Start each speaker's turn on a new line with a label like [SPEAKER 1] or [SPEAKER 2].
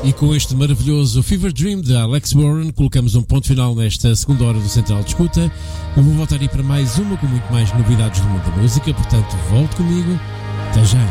[SPEAKER 1] E com este maravilhoso Fever Dream de Alex Warren, colocamos um ponto final nesta segunda hora do Central de Escuta. Eu vou voltar aí para mais uma com muito mais novidades do mundo da música, portanto, volte comigo. Até já.